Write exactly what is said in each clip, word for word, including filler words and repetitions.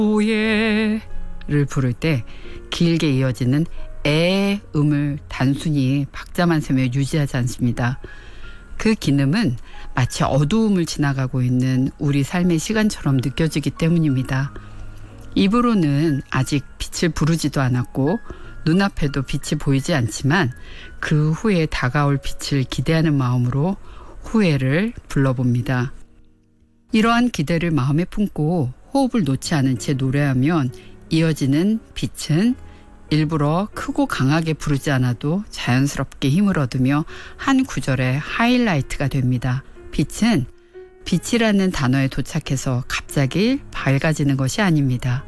후회를 부를 때 길게 이어지는 에 음을 단순히 박자만 세며 유지하지 않습니다. 그 기능은 마치 어두움을 지나가고 있는 우리 삶의 시간처럼 느껴지기 때문입니다. 입으로는 아직 빛을 부르지도 않았고 눈앞에도 빛이 보이지 않지만 그 후에 다가올 빛을 기대하는 마음으로 후회를 불러봅니다. 이러한 기대를 마음에 품고 호흡을 놓지 않은 채 노래하면 이어지는 빛은 일부러 크고 강하게 부르지 않아도 자연스럽게 힘을 얻으며 한 구절의 하이라이트가 됩니다. 빛은 빛이라는 단어에 도착해서 갑자기 밝아지는 것이 아닙니다.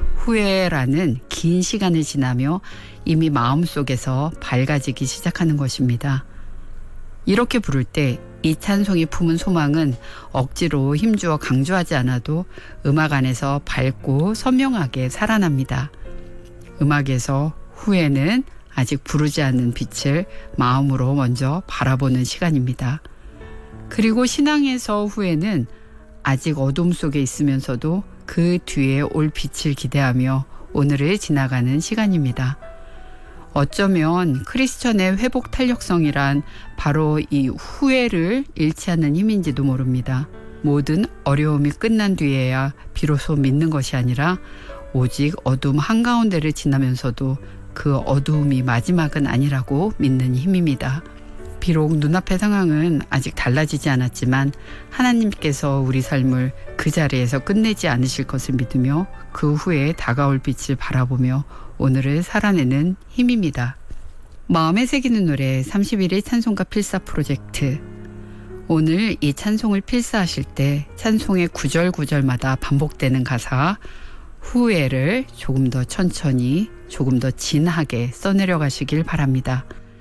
후회라는 긴 시간을 지나며 이미 마음속에서 밝아지기 시작하는 것입니다. 이렇게 부를 때 이 찬송이 품은 소망은 억지로 힘주어 강조하지 않아도 음악 안에서 밝고 선명하게 살아납니다. 음악에서 후회는 아직 부르지 않는 빛을 마음으로 먼저 바라보는 시간입니다. 그리고 신앙에서 후회는 아직 어둠 속에 있으면서도 그 뒤에 올 빛을 기대하며 오늘을 지나가는 시간입니다. 어쩌면 크리스천의 회복 탄력성이란 바로 이 후회를 잃지 않는 힘인지도 모릅니다. 모든 어려움이 끝난 뒤에야 비로소 믿는 것이 아니라 오직 어둠 한가운데를 지나면서도 그 어두움이 마지막은 아니라고 믿는 힘입니다. 비록 눈앞의 상황은 아직 달라지지 않았지만 하나님께서 우리 삶을 그 자리에서 끝내지 않으실 것을 믿으며 그 후에 다가올 빛을 바라보며 오늘을 살아내는 힘입니다. 마음에 새기는 노래 삼십일 일 찬송가 필사 프로젝트. 오늘 이 찬송을 필사하실 때 찬송의 구절구절마다 반복되는 가사 후회를 조금 더 천천히 조금 더 진하게 써내려 가시길 바랍니다.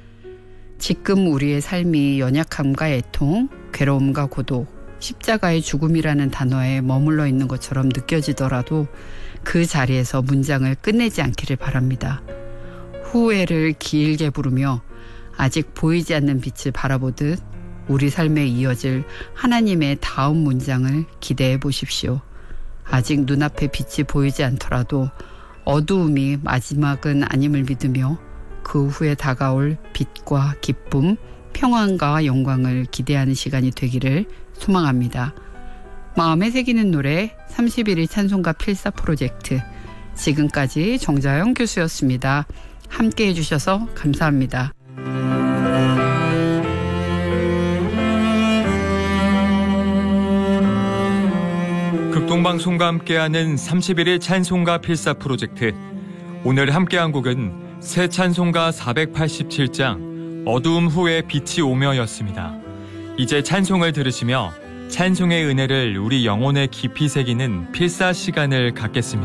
지금 우리의 삶이 연약함과 애통, 괴로움과 고독, 십자가의 죽음이라는 단어에 머물러 있는 것처럼 느껴지더라도 그 자리에서 문장을 끝내지 않기를 바랍니다. 후회를 길게 부르며 아직 보이지 않는 빛을 바라보듯 우리 삶에 이어질 하나님의 다음 문장을 기대해 보십시오. 아직 눈앞에 빛이 보이지 않더라도 어두움이 마지막은 아님을 믿으며 그 후에 다가올 빛과 기쁨, 평안과 영광을 기대하는 시간이 되기를 소망합니다. 마음에 새기는 노래 삼십일 일 찬송가 필사 프로젝트. 지금까지 정자영 교수였습니다. 함께해 주셔서 감사합니다. 극동방송과 함께하는 삼십일 일 찬송가 필사 프로젝트. 오늘 함께한 곡은 새 찬송가 사백팔십칠 장 어두움 후에 빛이 오며였습니다. 이제 찬송을 들으시며 찬송의 은혜를 우리 영혼에 깊이 새기는 필사 시간을 갖겠습니다.